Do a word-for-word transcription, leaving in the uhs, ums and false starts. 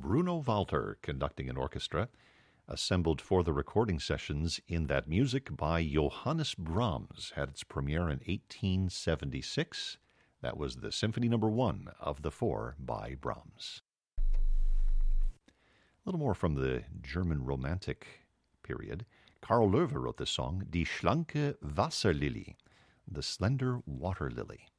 Bruno Walter conducting an orchestra, assembled for the recording sessions in that music by Johannes Brahms, had its premiere in eighteen seventy-six. That was the Symphony Number One of the Four by Brahms. A little more from the German Romantic period. Karl Löwe wrote the song Die schlanke Wasserlilie, the slender water lily.